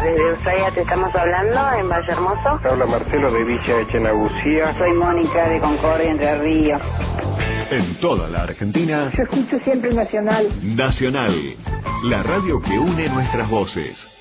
Desde Ushuaia te estamos hablando, en Valle Hermoso. Habla Marcelo de Villa Echenagusía. Soy Mónica de Concordia, Entre Ríos. En toda la Argentina. Yo escucho siempre Nacional. Nacional, la radio que une nuestras voces.